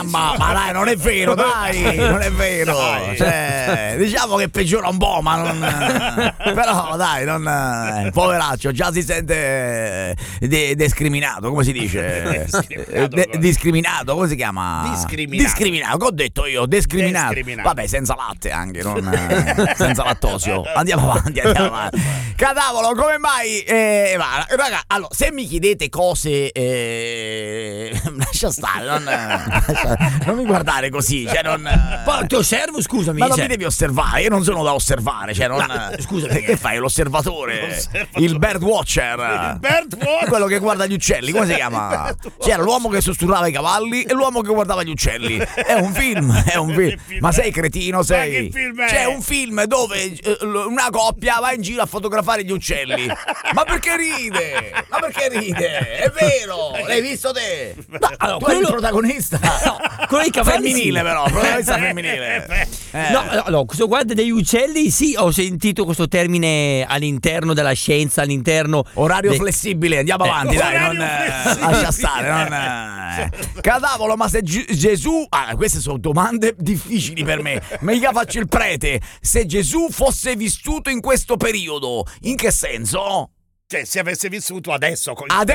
Ma dai, non è vero, dai, non è vero. Cioè, diciamo che peggiora un po', ma non. Però dai, non. Poveraccio, già si sente discriminato, come si dice? Discriminato, come si chiama? Discriminato, che ho detto io, discriminato. Vabbè, senza latte anche, non senza lattosio. Andiamo avanti. Cadavolo, come mai? Raga, allora, se mi chiedete cose, lascia stare, non mi guardare così, cioè non. Poi ti osservo, scusami. Ma non mi devi osservare, io non sono da osservare, cioè non. Scusami, che fai? L'osservatore? Il bird watcher. Quello che guarda gli uccelli, come si chiama? C'era l'uomo che sussurrava i cavalli e l'uomo che guardava gli uccelli. È un film. Ma sei cretino, sei? C'è un film dove una coppia va in giro a fotografare gli uccelli. Ma perché ride? È vero, l'hai visto te? Allora, tu eri il protagonista. No, quello dei cavalli femminile, sì. Però, protagonista femminile. No, questo guarda degli uccelli, sì, ho sentito questo termine all'interno della scienza, all'interno orario flessibile, andiamo avanti, dai, non lascia stare, Cadavolo, ma se Gesù, queste sono domande difficili per me, mica faccio il prete. Se Gesù fosse vissuto in questo periodo, in che senso? Cioè, se avesse vissuto adesso.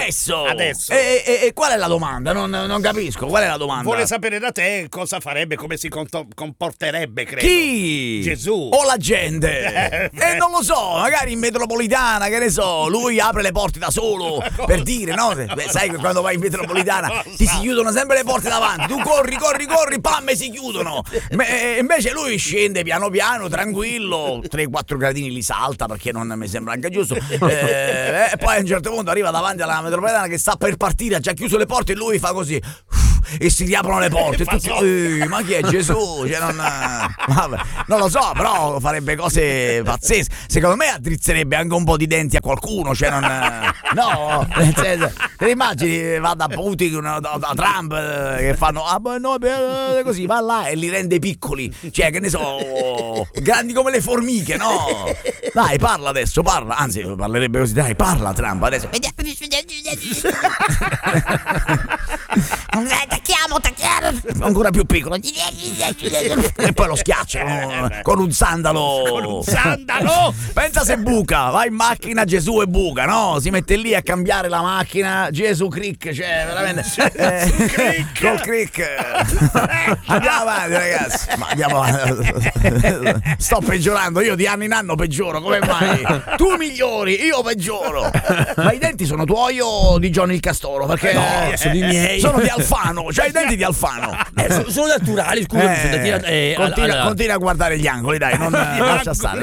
E qual è la domanda? Non capisco, qual è la domanda? Vuole sapere da te cosa farebbe, come si comporterebbe, credo. Chi? Gesù. O la gente? Non lo so, magari in metropolitana, che ne so, lui apre le porte da solo, per dire, no? Sai che quando vai in metropolitana ti si chiudono sempre le porte davanti, tu corri, pam, e si chiudono. Invece lui scende piano piano, tranquillo, 3-4 gradini li salta, perché non mi sembra anche giusto. E poi a un certo punto arriva davanti alla metropolitana che sta per partire, ha già chiuso le porte e lui fa così e si riaprono le porte e tutti, ma chi è Gesù? Cioè, non lo so, però farebbe cose pazzesche. Secondo me addrizzerebbe anche un po' di denti a qualcuno, cioè no, nel senso, te immagini, va da Putin, da Trump, che fanno così, va là e li rende piccoli, cioè che ne so, grandi come le formiche, no? Dai, parla adesso, anzi parlerebbe così, dai, parla Trump adesso. Tacchiamo ancora più piccolo e poi lo schiacciano con un sandalo. Pensa se buca, va in macchina Gesù e buca, no? Si mette lì a cambiare la macchina Gesù Crick, cioè veramente col Crick. Andiamo avanti, ragazzi, ma andiamo avanti. Sto peggiorando, io di anno in anno peggioro, come mai? Tu migliori, io peggioro. Ma i denti sono tuoi o di Johnny il Castoro? Perché no, sono i miei. Sono di Alfano, c'hai i denti di Alfano. Sono naturali, scusa. Continua a guardare gli angoli, dai, non lascia stare.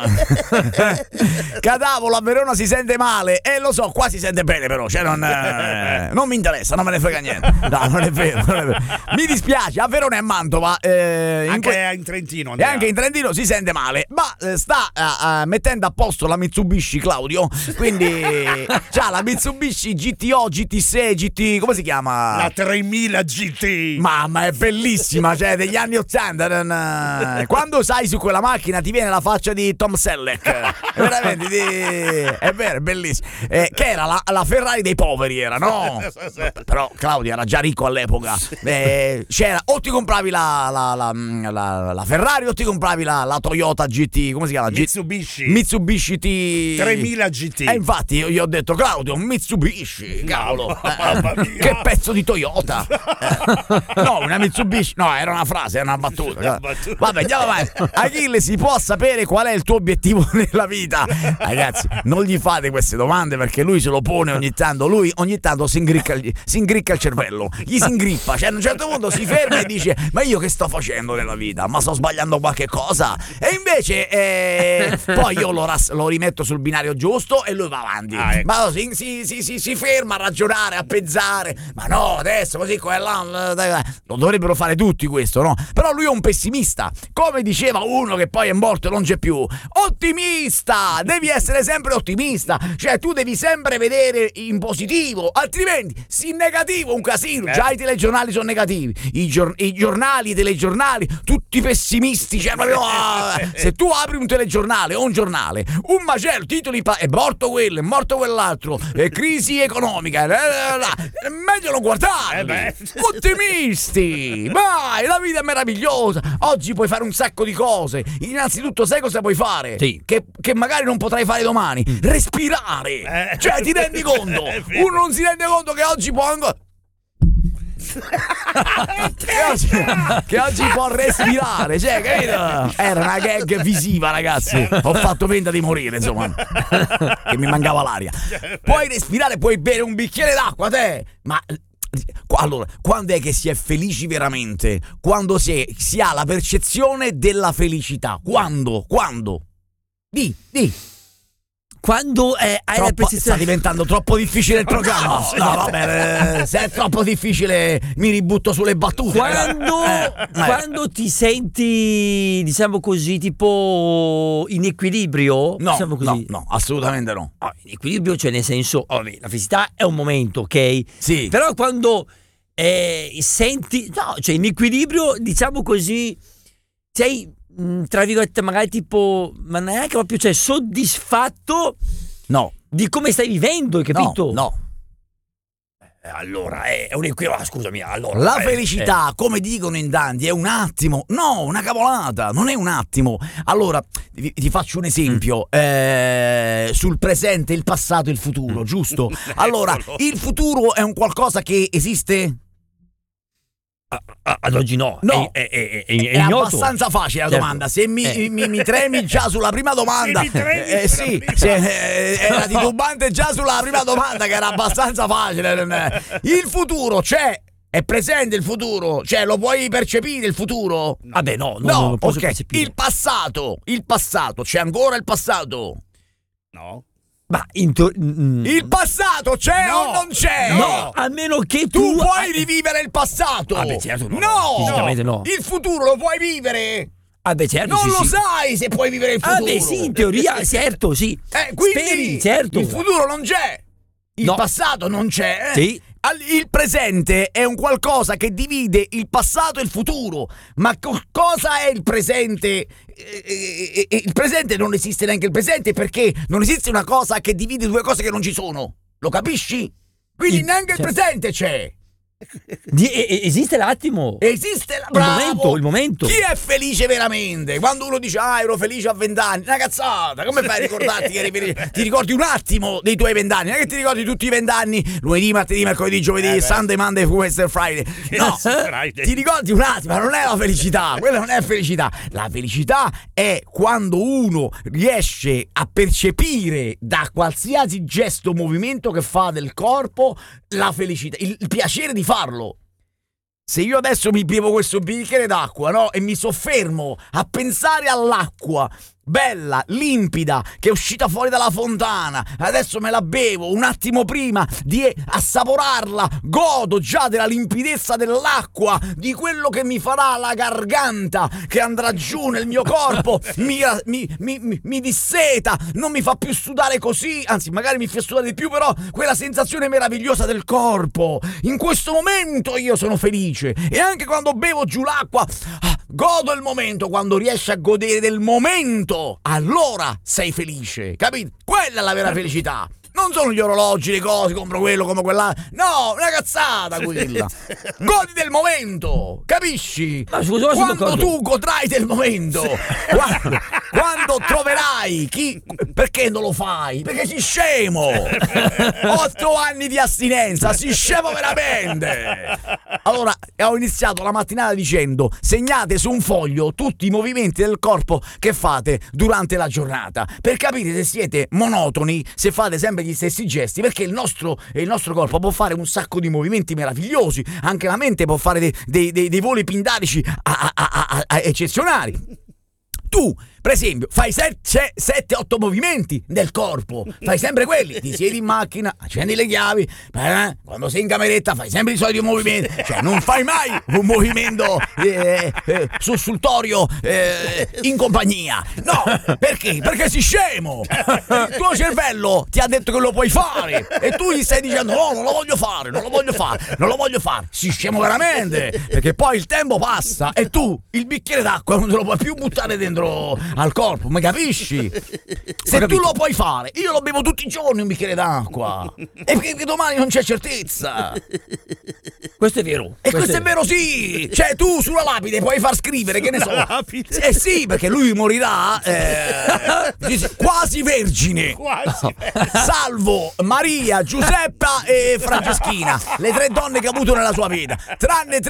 Cadavolo, a Verona si sente male, lo so, qua si sente bene, però, cioè non mi interessa, non me ne frega niente. No, non è vero. Mi dispiace, a Verona e a Mantova, anche in Trentino, e anche in Trentino si sente male, ma sta mettendo a posto la Mitsubishi, Claudio, quindi c'ha la Mitsubishi GTO, GT6, GT, come si chiama? La 3000 GT. Mamma, è bellissima, cioè degli anni 80. Quando sai su quella macchina ti viene la faccia di Tom Selleck. Veramente, è vero, è bellissimo. Che era la Ferrari dei poveri, era, no? Però Claudio era già ricco all'epoca. C'era, o ti compravi la Ferrari o ti compravi la Toyota GT, come si chiama? Mitsubishi T 3000 GT. E infatti io gli ho detto, Claudio, Mitsubishi, cavolo. Che pezzo di Toyota. No, una Mitsubishi. No, era una frase, era una battuta. Vabbè, andiamo avanti. Achille, si può sapere qual è il tuo obiettivo nella vita? Ragazzi, non gli fate queste domande, perché lui se lo pone ogni tanto. Lui ogni tanto si ingricca il cervello, gli si ingrippa, cioè a un certo punto si ferma e dice, ma io che sto facendo nella vita? Ma sto sbagliando qualche cosa? E invece poi io lo rimetto sul binario giusto e lui va avanti. Ma si ferma a ragionare, a pensare. Ma no, adesso così lo dovrebbero fare tutti questo, no? Però lui è un pessimista, come diceva uno che poi è morto e non c'è più. Ottimista, devi essere sempre ottimista, cioè tu devi sempre vedere in positivo, altrimenti in negativo un casino. Già i telegiornali sono negativi, i giornali, i telegiornali, tutti pessimisti, cioè proprio, se tu apri un telegiornale o un giornale, un macello, titoli è morto quello, è morto quell'altro, crisi economica, meglio non guardarli. Ottimisti! Vai, la vita è meravigliosa. Oggi puoi fare un sacco di cose. Innanzitutto sai cosa puoi fare? Sì. Che magari non potrai fare domani. Respirare. Cioè, ti rendi conto? Uno non si rende conto che oggi può ancora... che oggi può respirare, cioè, capito? Era una gag visiva, ragazzi. Ho fatto finta di morire, insomma, che mi mancava l'aria. Puoi respirare, puoi bere un bicchiere d'acqua, te. Ma allora, quando è che si è felici veramente? Quando si ha la percezione della felicità. Quando? Di. Quando hai la Sta percezione... diventando troppo difficile il programma. No, vabbè, se è troppo difficile mi ributto sulle battute. Quando ti senti, diciamo così, tipo in equilibrio? No, diciamo così. no, assolutamente no. In equilibrio, cioè nel senso, la felicità è un momento, ok? Sì. Però quando senti, no, cioè in equilibrio, diciamo così, sei, tra virgolette, magari tipo, ma neanche proprio, cioè, soddisfatto No. di come stai vivendo, hai capito? No. Allora è un equilibrio, scusami, allora La felicità, come dicono in tanti, è un attimo. No, una cavolata, non è un attimo. Allora, ti faccio un esempio. Sul presente, il passato e il futuro, giusto? Allora, il futuro è un qualcosa che esiste? ad oggi no. No, è è ignoto. abbastanza facile la Certo. domanda. Se mi tremi già sulla prima domanda, sì, era titubante già sulla prima domanda, che era abbastanza facile. Il futuro c'è, è presente il futuro, cioè lo puoi percepire il futuro? Vabbè, no, No, non posso ok. percepire. Il passato, c'è ancora il passato? No. Ma Il passato c'è o non c'è? no, a meno che Tu puoi rivivere il passato? Vabbè, certo, no. No! Fisicamente no. Il futuro lo puoi vivere? Vabbè, certo, Non sì, lo sì. sai se puoi vivere il futuro. Vabbè, sì, in teoria, certo, sì. Quindi Speri, certo. il futuro non c'è. Il No. passato non c'è. Sì. Il presente è un qualcosa che divide il passato e il futuro. Ma cosa è il presente? Il presente non esiste neanche il presente, perché non esiste una cosa che divide due cose che non ci sono. Lo capisci? Quindi neanche il presente c'è. Esiste l'attimo. Esiste Il momento. Chi è felice veramente? Quando uno dice ero felice a 20 anni, una cazzata. Come fai a ricordarti che eri felice? Ti ricordi un attimo dei tuoi 20 anni, non è che ti ricordi tutti i 20 anni, lunedì, martedì, mercoledì, giovedì, Sunday, Monday, Wednesday, Friday. No, ti ricordi un attimo, ma non è la felicità. Quella non è felicità. La felicità è quando uno riesce a percepire da qualsiasi gesto o movimento che fa del corpo la felicità, il piacere di farlo. Se io adesso mi bevo questo bicchiere d'acqua, no? E mi soffermo a pensare all'acqua bella, limpida, che è uscita fuori dalla fontana, adesso me la bevo un attimo prima di assaporarla, godo già della limpidezza dell'acqua, di quello che mi farà la garganta, che andrà giù nel mio corpo, mi disseta, non mi fa più sudare così, anzi magari mi fa sudare di più, però quella sensazione meravigliosa del corpo. In questo momento io sono felice, e anche quando bevo giù l'acqua, godo il momento. Quando riesci a godere del momento, allora sei felice, capito? Quella è la vera felicità. Non sono gli orologi, le cose, compro quello, compro quella. No, una cazzata quella. Godi del momento, capisci? Ma scusa, quando tu godrai del momento, quando troverai chi. Perché non lo fai? Perché sei scemo. 8 anni di astinenza, sei scemo veramente. Allora, ho iniziato la mattinata dicendo: segnate su un foglio tutti i movimenti del corpo che fate durante la giornata, per capire se siete monotoni, se fate sempre gli stessi gesti, perché il nostro corpo può fare un sacco di movimenti meravigliosi, anche la mente può fare dei voli pindarici eccezionali. Tu, per esempio, fai 7-8 movimenti del corpo, fai sempre quelli, ti siedi in macchina, accendi le chiavi, quando sei in cameretta fai sempre i soliti movimenti, cioè non fai mai un movimento sussultorio in compagnia. No, perché? Perché sei scemo. Il tuo cervello ti ha detto che lo puoi fare e tu gli stai dicendo no, non lo voglio fare. Sei scemo veramente, perché poi il tempo passa e tu il bicchiere d'acqua non te lo puoi più buttare dentro al corpo, mi capisci? Se tu lo puoi fare, io lo bevo tutti i giorni un bicchiere d'acqua. E perché domani non c'è certezza. Questo è vero. E questo è vero, sì. Cioè, tu sulla lapide puoi far scrivere, che ne so. Eh sì, perché lui morirà quasi vergine. Quasi. Salvo Maria, Giuseppa e Franceschina, le 3 donne che ha avuto nella sua vita, tranne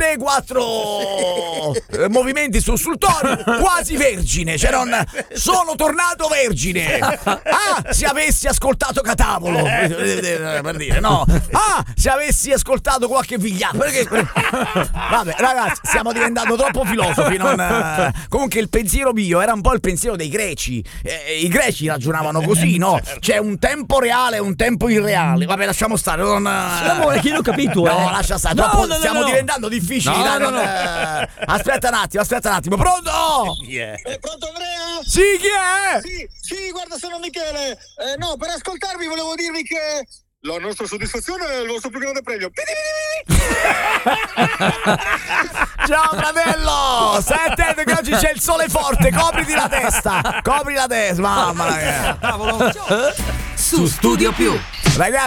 3-4 movimenti sul torio, quasi vergine, cioè non sono tornato vergine. Se avessi ascoltato Catavolo, per dire, no. Se avessi ascoltato qualche vigliacco, perché vabbè, ragazzi, stiamo diventando troppo filosofi, comunque il pensiero mio era un po' il pensiero dei greci. I greci ragionavano così, no? C'è un tempo reale e un tempo irreale. Vabbè, lasciamo stare. Amore, che l'ho capito, No, lascia stare. Stiamo diventando difficili. Aspetta un attimo. Pronto? Pronto Andrea? Sì, chi è? Sì, guarda, sono Michele. No, per ascoltarvi volevo dirvi che la nostra soddisfazione è il vostro più grande premio. Ciao fratello, stai attento che oggi c'è il sole forte. Copriti la testa, mamma mia. Su Studio Più. Ragazzi,